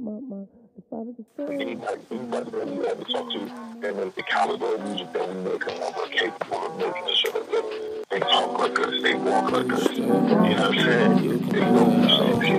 the father, the son. Anybody that you ever talk to that knows the caliber of music that we make and we're capable of making a show that they talk like us, they walk like us. You know what I'm saying? They know the same shit.